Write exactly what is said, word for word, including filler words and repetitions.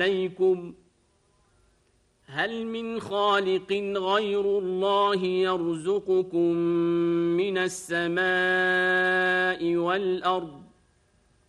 عليكم هل من خالق غير الله يرزقكم من السماء والأرض